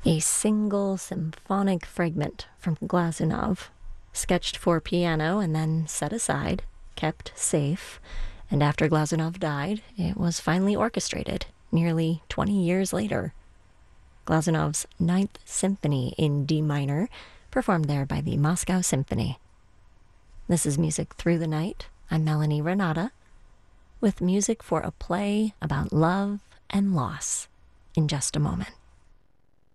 A single symphonic fragment from Glazunov, sketched for piano and then set aside, kept safe, and after Glazunov died, it was finally orchestrated nearly 20 years later. Glazunov's Ninth Symphony in D minor, performed there by the Moscow Symphony. This is Music Through the Night. I'm Melanie Renata, with music for a play about love and loss in just a moment.